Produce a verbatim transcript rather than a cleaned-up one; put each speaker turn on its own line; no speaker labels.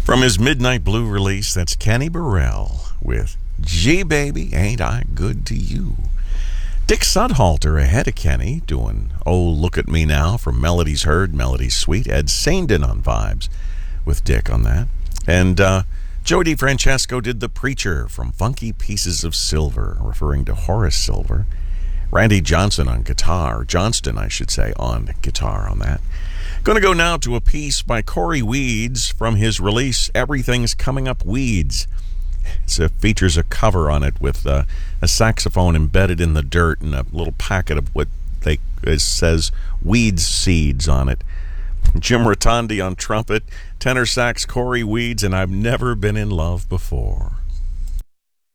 From his Midnight Blue release, that's Kenny Burrell with Gee Baby, Ain't I Good to You. Dick Sudhalter ahead of Kenny, doing Oh Look at Me Now from Melodies Heard, Melodies Sweet. Ed Saindon on vibes with Dick on that. And uh, Joe DiFrancesco did The Preacher from Funky Pieces of Silver, referring to Horace Silver. Randy Johnson on guitar, Johnston, I should say, on guitar on that. Going to go now to a piece by Corey Weeds from his release, Everything's Coming Up Weeds. It features a cover on it with uh, a saxophone embedded in the dirt and a little packet of what they it says weed seeds on it. Jim Rotondi on trumpet, tenor sax Corey Weeds, and I've Never Been in Love Before.